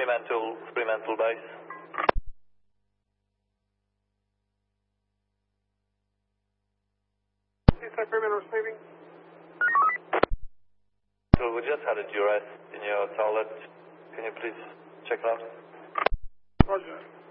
Fremantle base. Seaside Fremantle receiving. So we just had a duress in your toilet. Can you please check it out? Roger.